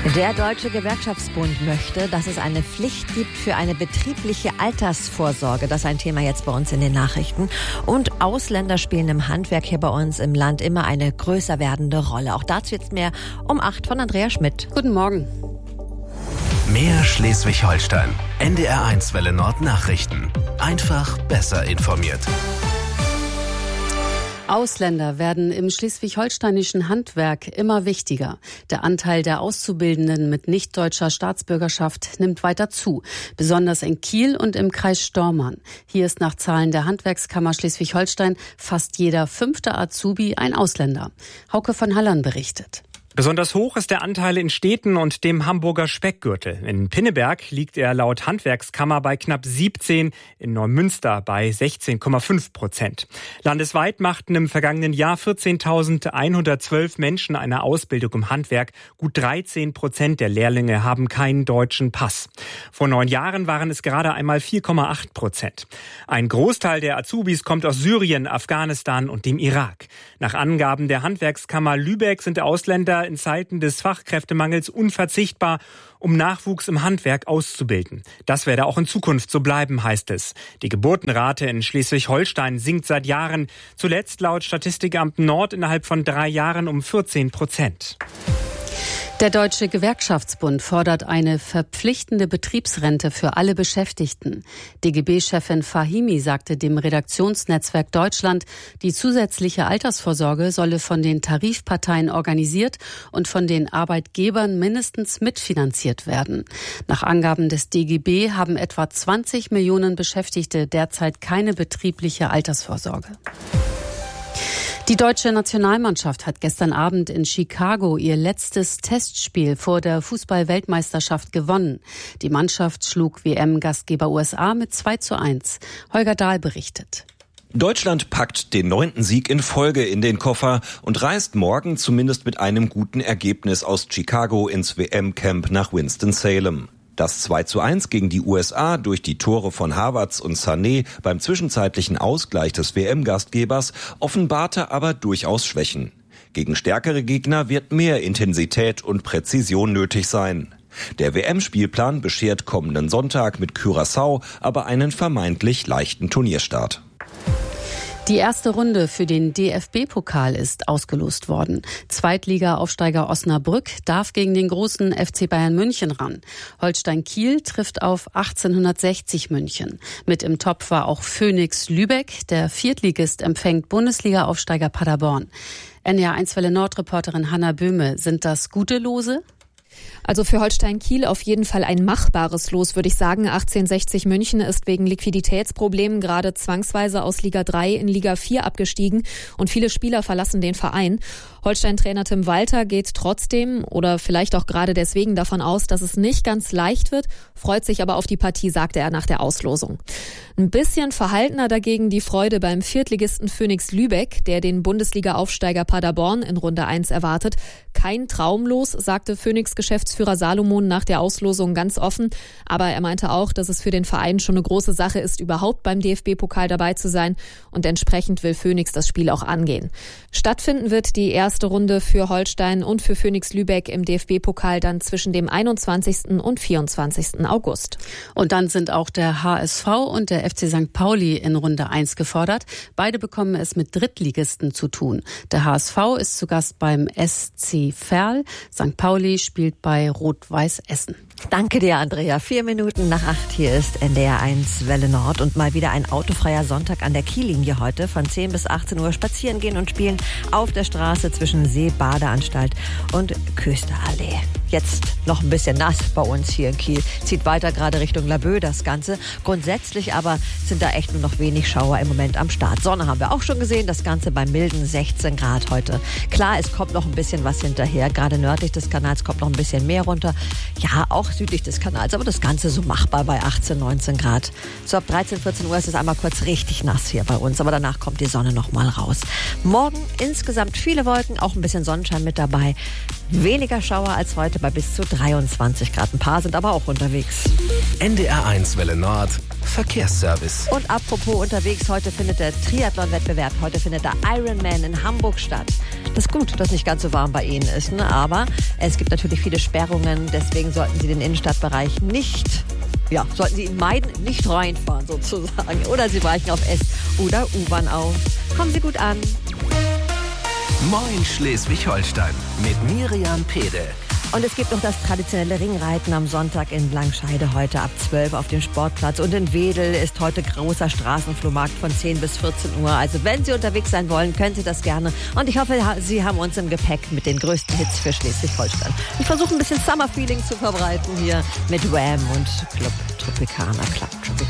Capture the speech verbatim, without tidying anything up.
Der Deutsche Gewerkschaftsbund möchte, dass es eine Pflicht gibt für eine betriebliche Altersvorsorge. Das ist ein Thema jetzt bei uns in den Nachrichten. Und Ausländer spielen im Handwerk hier bei uns im Land immer eine größer werdende Rolle. Auch dazu jetzt mehr um acht von Andrea Schmidt. Guten Morgen. Mehr Schleswig-Holstein. N D R eins Welle Nord Nachrichten. Einfach besser informiert. Ausländer werden im schleswig-holsteinischen Handwerk immer wichtiger. Der Anteil der Auszubildenden mit nicht-deutscher Staatsbürgerschaft nimmt weiter zu, besonders in Kiel und im Kreis Stormarn. Hier ist nach Zahlen der Handwerkskammer Schleswig-Holstein fast jeder fünfte Azubi ein Ausländer. Hauke von Hallern berichtet. Besonders hoch ist der Anteil in Städten und dem Hamburger Speckgürtel. In Pinneberg liegt er laut Handwerkskammer bei knapp siebzehn, in Neumünster bei sechzehn Komma fünf Prozent. Landesweit machten im vergangenen Jahr vierzehntausendeinhundertzwölf Menschen eine Ausbildung im Handwerk. Gut dreizehn Prozent der Lehrlinge haben keinen deutschen Pass. Vor neun Jahren waren es gerade einmal vier Komma acht Prozent. Ein Großteil der Azubis kommt aus Syrien, Afghanistan und dem Irak. Nach Angaben der Handwerkskammer Lübeck sind Ausländer in Zeiten des Fachkräftemangels unverzichtbar, um Nachwuchs im Handwerk auszubilden. Das werde auch in Zukunft so bleiben, heißt es. Die Geburtenrate in Schleswig-Holstein sinkt seit Jahren. Zuletzt laut Statistikamt Nord innerhalb von drei Jahren um vierzehn Prozent. Der Deutsche Gewerkschaftsbund fordert eine verpflichtende Betriebsrente für alle Beschäftigten. D G B-Chefin Fahimi sagte dem Redaktionsnetzwerk Deutschland, die zusätzliche Altersvorsorge solle von den Tarifparteien organisiert und von den Arbeitgebern mindestens mitfinanziert werden. Nach Angaben des D G B haben etwa zwanzig Millionen Beschäftigte derzeit keine betriebliche Altersvorsorge. Die deutsche Nationalmannschaft hat gestern Abend in Chicago ihr letztes Testspiel vor der Fußball-Weltmeisterschaft gewonnen. Die Mannschaft schlug W M-Gastgeber U S A mit zwei zu eins. Holger Dahl berichtet. Deutschland packt den neunten Sieg in Folge in den Koffer und reist morgen zumindest mit einem guten Ergebnis aus Chicago ins W M-Camp nach Winston-Salem. Das zwei zu eins gegen die U S A durch die Tore von Havertz und Sané beim zwischenzeitlichen Ausgleich des W M-Gastgebers offenbarte aber durchaus Schwächen. Gegen stärkere Gegner wird mehr Intensität und Präzision nötig sein. Der W M-Spielplan beschert kommenden Sonntag mit Curaçao aber einen vermeintlich leichten Turnierstart. Die erste Runde für den D F B-Pokal ist ausgelost worden. Zweitliga-Aufsteiger Osnabrück darf gegen den großen F C Bayern München ran. Holstein Kiel trifft auf achtzehnhundertsechzig München. Mit im Topf war auch Phoenix Lübeck. Der Viertligist empfängt Bundesliga-Aufsteiger Paderborn. N D R eins Welle Nord-Reporterin Hanna Böhme. Sind das gute Lose? Also für Holstein Kiel auf jeden Fall ein machbares Los, würde ich sagen. achtzehnhundertsechzig München ist wegen Liquiditätsproblemen gerade zwangsweise aus Liga drei in Liga vier abgestiegen und viele Spieler verlassen den Verein. Holstein-Trainer Tim Walter geht trotzdem oder vielleicht auch gerade deswegen davon aus, dass es nicht ganz leicht wird, freut sich aber auf die Partie, sagte er nach der Auslosung. Ein bisschen verhaltener dagegen die Freude beim Viertligisten Phoenix Lübeck, der den Bundesliga-Aufsteiger Paderborn in Runde eins erwartet. Kein Traumlos, sagte Phoenix-Geschäftsführer Salomon nach der Auslosung ganz offen. Aber er meinte auch, dass es für den Verein schon eine große Sache ist, überhaupt beim D F B-Pokal dabei zu sein. Und entsprechend will Phoenix das Spiel auch angehen. Stattfinden wird die erste Runde für Holstein und für Phoenix Lübeck im D F B-Pokal dann zwischen dem einundzwanzigsten und vierundzwanzigsten August. Und dann sind auch der H S V und der F C Sankt Pauli in Runde eins gefordert. Beide bekommen es mit Drittligisten zu tun. Der H S V ist zu Gast beim S C Verl. Sankt Pauli spielt bei Rot-Weiß Essen. Danke dir, Andrea. Vier Minuten nach acht. Hier ist N D R eins Welle Nord und mal wieder ein autofreier Sonntag an der Kiellinie heute. Von zehn bis achtzehn Uhr spazieren gehen und spielen auf der Straße zwischen Seebadeanstalt und Küsterallee. Jetzt noch ein bisschen nass bei uns hier in Kiel. Zieht weiter gerade Richtung Laboe das Ganze. Grundsätzlich aber sind da echt nur noch wenig Schauer im Moment am Start. Sonne haben wir auch schon gesehen. Das Ganze bei milden sechzehn Grad heute. Klar, es kommt noch ein bisschen was hinterher. Gerade nördlich des Kanals kommt noch ein bisschen mehr runter. Ja, auch südlich des Kanals. Aber das Ganze so machbar bei achtzehn, neunzehn Grad. So ab dreizehn, vierzehn Uhr ist es einmal kurz richtig nass hier bei uns. Aber danach kommt die Sonne noch mal raus. Morgen insgesamt viele Wolken, auch ein bisschen Sonnenschein mit dabei. Weniger Schauer als heute bei bis zu dreiundzwanzig Grad. Ein paar sind aber auch unterwegs. N D R eins Welle Nord Verkehrsservice. Und apropos unterwegs, heute findet der Triathlon-Wettbewerb, heute findet der Ironman in Hamburg statt. Das ist gut, dass nicht ganz so warm bei Ihnen ist, ne? Aber es gibt natürlich viele Sperrungen, deswegen sollten Sie den Innenstadtbereich nicht, ja, sollten Sie ihn meiden, nicht reinfahren sozusagen. Oder Sie weichen auf S- oder U-Bahn auf. Kommen Sie gut an. Moin Schleswig-Holstein mit Miriam Pede. Und es gibt noch das traditionelle Ringreiten am Sonntag in Langscheide heute ab zwölf auf dem Sportplatz. Und in Wedel ist heute großer Straßenflohmarkt von zehn bis vierzehn Uhr. Also wenn Sie unterwegs sein wollen, können Sie das gerne. Und ich hoffe, Sie haben uns im Gepäck mit den größten Hits für Schleswig-Holstein. Ich versuche ein bisschen Summer-Feeling zu verbreiten hier mit Wham und Club Tropicana. Club Tropicana.